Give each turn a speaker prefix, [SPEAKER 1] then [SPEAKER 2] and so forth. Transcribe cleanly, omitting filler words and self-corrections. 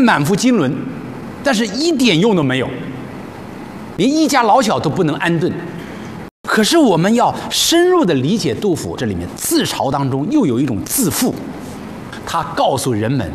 [SPEAKER 1] 满腹经纶，但是一点用都没有，连一家老小都不能安顿。可是我们要深入的理解杜甫这里面自嘲当中又有一种自负，他告诉人们